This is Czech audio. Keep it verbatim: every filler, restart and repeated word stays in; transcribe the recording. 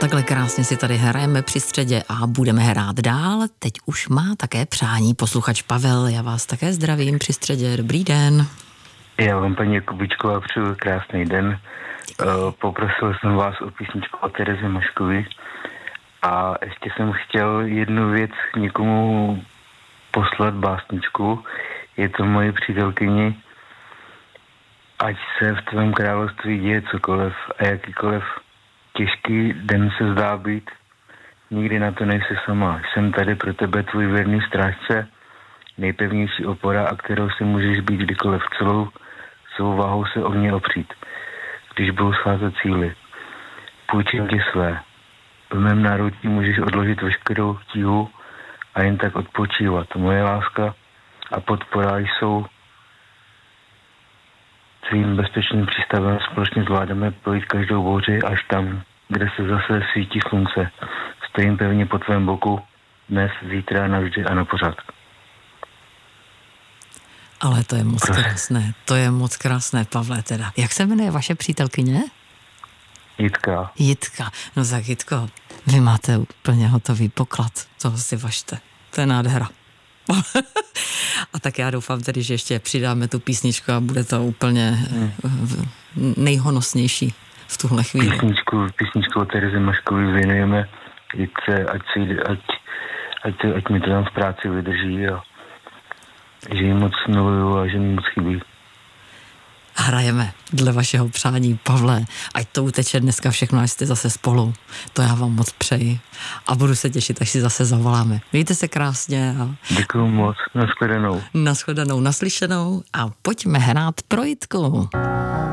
takhle krásně si tady hrajeme při středě a budeme hrát dál. Teď už má také přání posluchač Pavel. Já vás také zdravím při středě. Dobrý den. Já vám, paní Jakubičková, přeju krásný den. Uh, poprosil jsem vás o písničku o Tereze Maškovi a ještě jsem chtěl jednu věc někomu poslat básničku. Je to moje přítelkyni. Ať se v tvém království děje cokoliv a jakýkoliv těžký den se zdá být, nikdy na to nejsi sama. Jsem tady pro tebe, tvůj věrný strážce, nejpevnější opora, a kterou si můžeš být kdykoliv, celou svou váhou se o mě opřít. Když budou scházet cíly, půjčím ti své. V mém náručí můžeš odložit veškerou tíhu a jen tak odpočívat. Moje láska a podpora jsou svým bezpečným přístavem. Společně zvládáme projít každou bouři až tam, kde se zase svítí slunce. Stojím pevně po tvém boku dnes, zítra, navždy a na pořád. Ale to je moc krásné, to je moc krásné, Pavle, teda. Jak se jmenuje vaše přítelkyně? Jitka. Jitka. No tak Jitko, vy máte úplně hotový poklad, toho si važte. To je nádhera. A tak já doufám tedy, že ještě přidáme tu písničku a bude to úplně hmm. nejhonosnější v tuhle chvíli. Písničku, písničku o Tereзе Maškovi věnujeme Jitce, ať, si, ať, ať, ať mi to tam v práci vydrží a že jí moc miluju a že mi moc chybí. Hrajeme dle vašeho přání, Pavle, ať to uteče dneska všechno, až jste zase spolu. To já vám moc přeji a budu se těšit, až si zase zavoláme. Mějte se krásně. A... Děkuju moc, nashledanou. Nashledanou, naslyšenou a pojďme hrát pro Jitku.